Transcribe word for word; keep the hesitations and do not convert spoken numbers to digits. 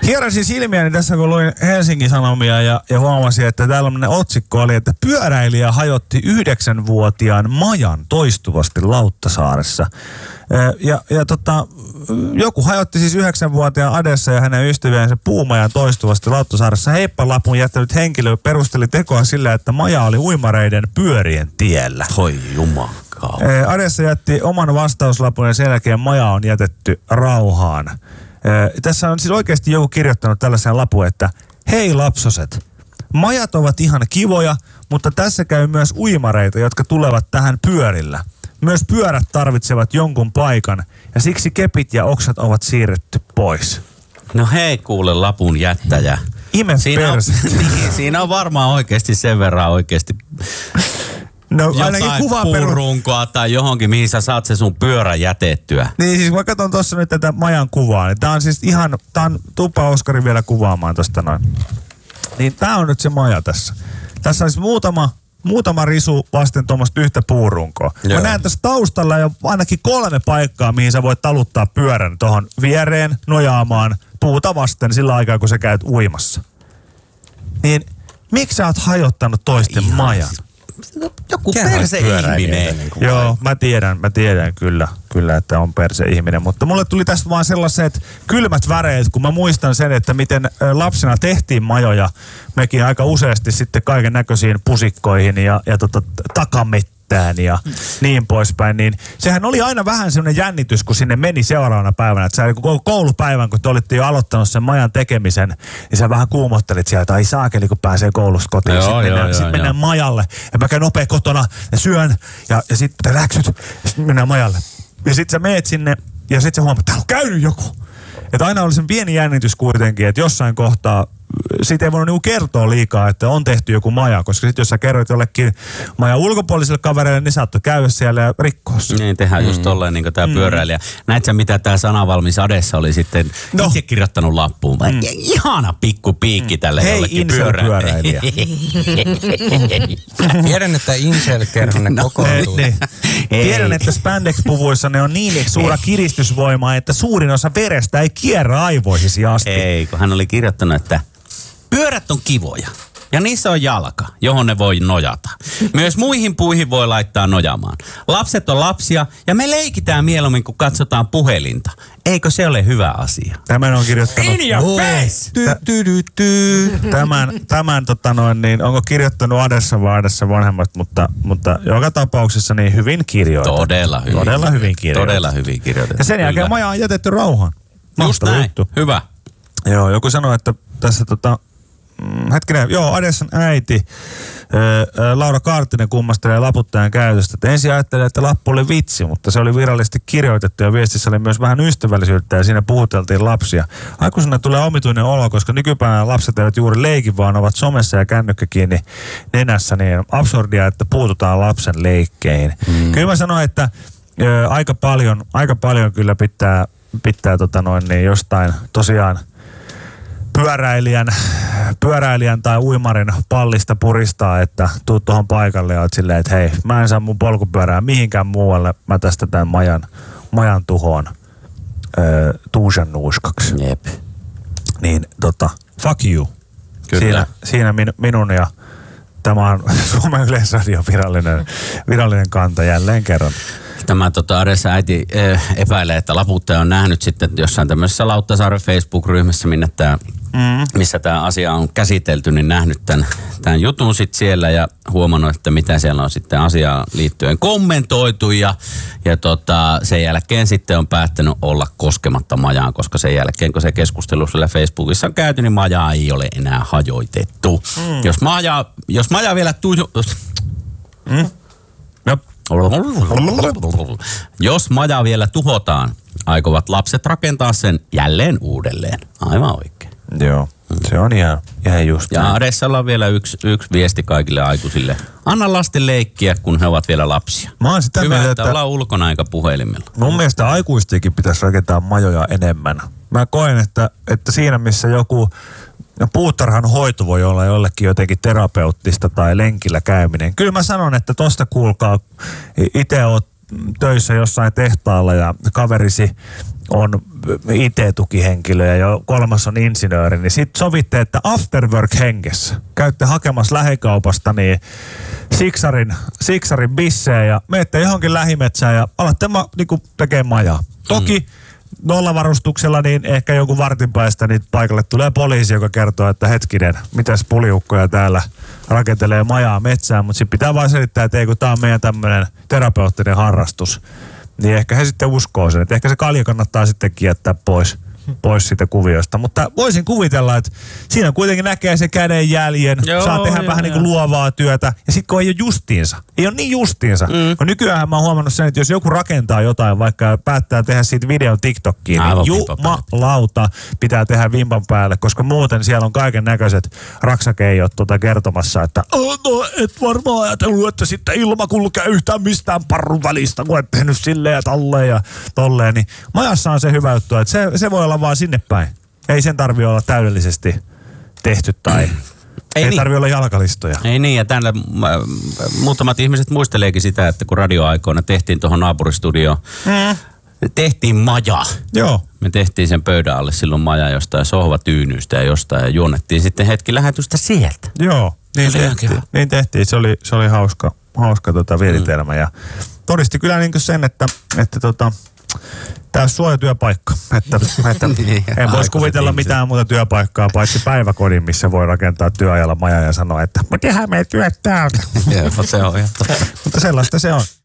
Hierasin silmiäni tässä, kun luin Helsingin Sanomia ja, ja huomasin, että tällainen otsikko oli, että pyöräilijä hajotti yhdeksänvuotiaan majan toistuvasti Lauttasaaressa. Ja, ja tota, joku hajotti siis yhdeksänvuotiaan Adessa ja hänen ystäviensä puumajan toistuvasti Lauttasaaressa. Heippalapun jättänyt henkilö perusteli tekoa sillä, että maja oli uimareiden pyörien tiellä. Hoi jumakau. Adessa jätti oman vastauslapun ja sen jälkeen maja on jätetty rauhaan. Tässä on siis oikeasti joku kirjoittanut tällaisen lapun, että hei lapsoset, majat ovat ihan kivoja, mutta tässä käy myös uimareita, jotka tulevat tähän pyörillä. Myös pyörät tarvitsevat jonkun paikan ja siksi kepit ja oksat ovat siirretty pois. No hei kuule lapun jättäjä. Ime siinä on, niin, siinä on varmaan oikeasti sen verran oikeasti no, jotain puurunkoa tai johonkin, mihin sä saat se sun pyörä jätettyä. Niin siis mä katson tuossa nyt tätä majan kuvaa, niin tää on siis ihan, tää on Tuppa Oskari vielä kuvaamaan tosta noin. Niin tää on nyt se maja tässä. Tässä on siis muutama, muutama risu vasten tuommoista yhtä puurunkoa. Joo. Mä näen tässä taustalla jo ainakin kolme paikkaa, mihin sä voit taluttaa pyörän tohon viereen nojaamaan puuta vasten sillä aikaa, kun sä käyt uimassa. Niin miksi sä oot hajottanut toisten ihan majan? Joku perse-ihminen. Niin joo, mä tiedän, mä tiedän kyllä, kyllä, että on perse-ihminen. Mutta mulle tuli tästä vaan sellaiset kylmät väreet, kun mä muistan sen, että miten lapsena tehtiin majoja. Mekin aika useasti sitten kaiken näköisiin pusikkoihin ja, ja tota, takamettään ja niin poispäin. Niin sehän oli aina vähän semmoinen jännitys, kun sinne meni seuraavana päivänä. Että sä koulupäivän, kun te olitte jo aloittanut sen majan tekemisen, niin sä vähän kuumottelit sieltä, ai saakeli, kun pääsee koulusta kotiin. Sitten mennään, sit mennään majalle. Ja mä käyn nopea kotona ja syön ja, ja sitten läksyt ja sitten mennään majalle. Ja sitten sä meet sinne ja sitten sä huomaat, että täällä on käynyt joku. Että aina oli sen pieni jännitys kuitenkin, että jossain kohtaa siitä ei voinut niinku kertoa liikaa, että on tehty joku maja, koska sitten jos sä kerroit jollekin majan ulkopuoliselle kavereille, niin saattoi käydä siellä ja rikkoa. Niin, tehdään mm. just tolleen niin kuin tää mm. pyöräilijä. Näit sä, mitä tää sanavalmis Adessa oli sitten no. itse kirjoittanut lappuun? Mm. Ihana pikku piikki tälle hei, jollekin pyöräilijä. Tiedän, että Incel-kerhonen no, kokoontuu. Ne, ne. Tiedän, että spandex-puvuissa ne on niin suura kiristysvoima, että suurin osa verestä ei kierrä aivoisisi asti. Ei, kun hän oli kirjoittanut, että pyörät on kivoja ja niissä on jalka, johon ne voi nojata. Myös muihin puihin voi laittaa nojaamaan. Lapset on lapsia ja me leikitään mieluummin, kun katsotaan puhelinta. Eikö se ole hyvä asia? Tämän on kirjoittanut... In your face! Tämän, tämän tota noin, niin onko kirjoittanut Adessa vai Adessa vanhemmat, mutta, mutta joka tapauksessa niin hyvin kirjoitettu. Todella hyvin. Todella hyvin kirjoitettu. Todella hyvin kirjoitettu. Ja sen jälkeen maja on jätetty rauhaan. Just näin. Juttu. Hyvä. Joo, joku sanoi, että tässä tota... Hetkinen, joo, Adessan äiti ää, Laura Kaartinen kummastelee laputtajan käytöstä. Että ensin ajattelin, että lappu oli vitsi, mutta se oli virallisesti kirjoitettu ja viestissä oli myös vähän ystävällisyyttä ja siinä puhuteltiin lapsia. Aikuisena tulee omituinen olo, koska nykypäivänä lapset eivät juuri leikin, vaan ovat somessa ja kännykkä kiinni nenässä, niin absurdia, että puututaan lapsen leikkeihin. Mm. Kyllä mä sanoin, että ää, aika paljon, aika paljon kyllä pitää, pitää tota noin, niin jostain tosiaan pyöräilijän, pyöräilijän tai uimarin pallista puristaa, että tuu tuohon paikalle ja oot silleen, että hei, mä en saa mun polkupyörää mihinkään muualle, mä tästä tämän majan, majan tuhoon öö, tuusan nuuskaksi. Jep. Niin tota, fuck you. Kyllä. Siinä, siinä min, minun ja tämä on Suomen Yleisradion virallinen, virallinen kanta jälleen kerran. Tämä tota, Adessa äiti äh, epäilee, että laputtaja on nähnyt sitten jossain tämmöisessä Lauttasaaren Facebook-ryhmässä, minne tää, mm. missä tämä asia on käsitelty, niin nähnyt tämän, tämän jutun sitten siellä ja huomannut, että mitä siellä on sitten asiaan liittyen kommentoitu ja, ja tota, sen jälkeen sitten on päättänyt olla koskematta majaan, koska sen jälkeen, kun se keskustelu siellä Facebookissa on käyty, niin majaa ei ole enää hajoitettu. Mm. Jos maja, jos maja vielä tuju... Mm. No. Jos maja vielä tuhotaan, aikovat lapset rakentaa sen jälleen uudelleen. Aivan oikein. Joo, se on ihan, ihan just. Ja Adessalla on vielä yksi, yksi viesti kaikille aikuisille. Anna lasten leikkiä, kun he ovat vielä lapsia. Mä oon sitä Hyvä, mieltä, että ollaan ulkona eikä puhelimella. Mun mielestä aikuistenkin pitäisi rakentaa majoja enemmän. Mä koen, että, että siinä missä joku... No, puutarhan hoito voi olla jollekin jotenkin terapeuttista tai lenkillä käyminen. Kyllä mä sanon, että tosta kuulkaa, itse oot töissä jossain tehtaalla ja kaverisi on I T-tukihenkilö ja jo kolmas on insinööri, niin sitten sovitte, että after work hengessä käytte hakemassa lähikaupasta niin siksarin, siksarin bissejä ja menette johonkin lähimetsään ja alatte ma, niinku tekemään majaa. Toki mm. nollavarustuksella niin ehkä jonkun vartin päästä niin paikalle tulee poliisi, joka kertoo, että hetkinen, mitäs puliukkoja täällä rakentelee majaa metsään, mutta sitten pitää vaan selittää, että ei kun tää on meidän tämmöinen terapeuttinen harrastus. Niin ehkä he sitten uskoo sen, että ehkä se kalja kannattaa sittenkin jättää pois, pois siitä kuviosta. Mutta voisin kuvitella, että siinä kuitenkin näkee se käden jäljen, joo, saa tehdä joo, vähän joo. niin kuin luovaa työtä. Ja sitten kun ei ole justiinsa, ei ole niin justiinsa. Mm. Kun nykyään mä oon huomannut sen, että jos joku rakentaa jotain, vaikka päättää tehdä siitä videon TikTokkiin, niin jumalauta pitää tehdä vimpan päälle, koska muuten siellä on kaiken näköiset raksakeijot tuota kertomassa, että no et varmaan ajatellut, että sitten ilma kulkee yhtään mistään parrun välistä, kun et tehnyt silleen ja tolleen ja tolleen. Niin majassa on se hyvä juttu, että se, se voi olla vaan sinne päin. Ei sen tarvitse olla täydellisesti tehty tai ei, ei niin. tarvitse olla jalkalistoja. Ei niin, ja täällä muutamat ihmiset muisteleekin sitä, että kun radioaikoina tehtiin tuohon naapuristudioon, mm. tehtiin maja. Joo. Me tehtiin sen pöydän alle silloin maja jostain sohvatyynyistä ja jostain ja juonnettiin sitten hetki lähetystä sieltä. Joo, niin tehtiin. Niin tehtiin. Se oli, se oli hauska, hauska tota viritelmä mm. ja todisti kyllä niin kuin sen, että, että tota, tämä on suojatyöpaikka, että, että niin, en voisi kuvitella ihmiset. Mitään muuta työpaikkaa, paitsi päiväkodin, missä voi rakentaa työajalla maja ja sanoa, että mä tehdään meidän työt täältä. Joo, se on. Mutta sellaista se on.